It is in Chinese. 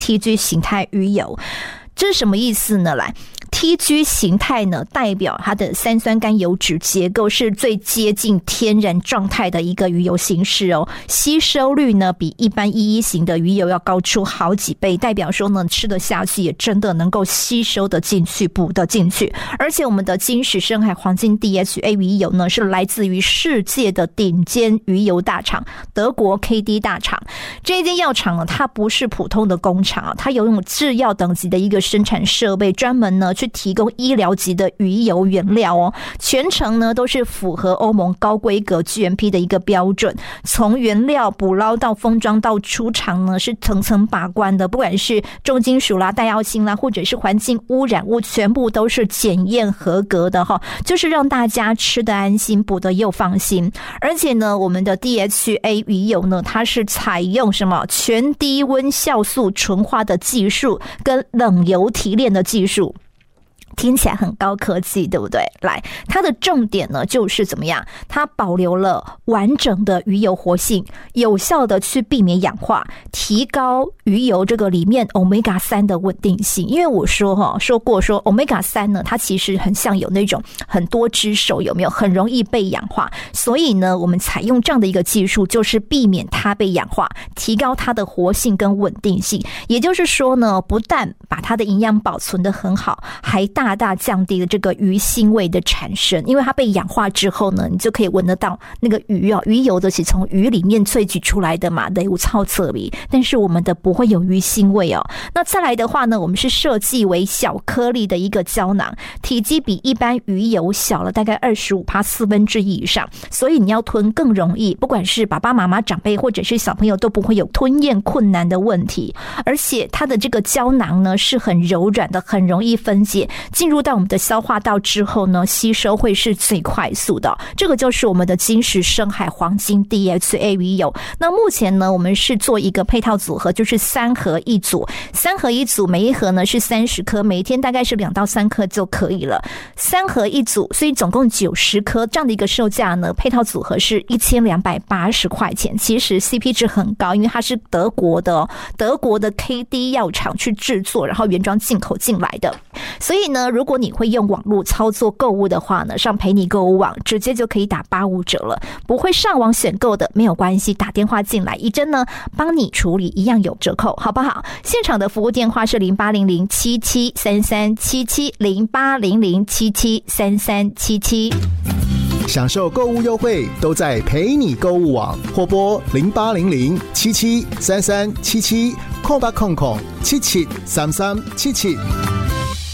TG 形态鱼油。这是什么意思呢？来，TG 形态呢，代表它的三酸甘油酯结构是最接近天然状态的一个鱼油形式哦，吸收率呢比一般1:1型的鱼油要高出好几倍，代表说呢吃得下去，也真的能够吸收得进去，补得进去。而且我们的金石深海黄金 DHA 鱼油呢，是来自于世界的顶尖鱼油大厂德国 KD 大厂。这间药厂呢，它不是普通的工厂，它拥有制药等级的一个生产设备，专门呢去提供医疗级的鱼油原料哦，全程呢都是符合欧盟高规格 GMP 的一个标准，从原料捕捞到封装到出厂呢是层层把关的，不管是重金属啦、带药性啦，或者是环境污染物，全部都是检验合格的哈，就是让大家吃得安心，补得又放心。而且呢，我们的 DHA 鱼油呢，它是采用什么全低温酵素纯化的技术跟冷油提炼的技术，听起来很高科技，对不对？来，它的重点呢就是怎么样？它保留了完整的鱼油活性，有效的去避免氧化，提高鱼油这个里面 Omega 3的稳定性。因为我说过 Omega 3呢，它其实很像有那种很多只手，有没有？很容易被氧化，所以呢，我们采用这样的一个技术，就是避免它被氧化，提高它的活性跟稳定性。也就是说呢，不但把它的营养保存得很好，还大大降低了这个鱼腥味的产生，因为它被氧化之后呢，你就可以闻得到那个鱼油的是从鱼里面萃取出来的嘛，类无臭侧鼻，但是我们的不会有鱼腥味哦。那再来的话呢，我们是设计为小颗粒的一个胶囊，体积比一般鱼油小了大概25%， 1/4以上，所以你要吞更容易，不管是爸爸妈妈、长辈或者是小朋友都不会有吞咽困难的问题。而且它的这个胶囊呢是很柔软的，很容易分解，进入到我们的消化道之后呢，吸收会是最快速的。这个就是我们的金石深海黄金 DHA 鱼油。那目前呢，我们是做一个配套组合，就是3盒1组，3盒1组，每一盒呢是30颗，每一天大概是2到3颗就可以了。3盒1组，所以总共90颗，这样的一个售价呢，配套组合是1280块钱。其实 CP 值很高，因为它是德国的 KD 药厂去制作，然后原装进口进来的。所以呢，如果你会用网络操作购物的话呢，上陪你购物网直接就可以打85折了。不会上网选购的没有关系，打电话进来，怡珍呢帮你处理，一样有折扣，好不好？现场的服务电话是0800773377 0800773377。 享受购物优惠都在陪你购物网，或拨0800773377 空800773377。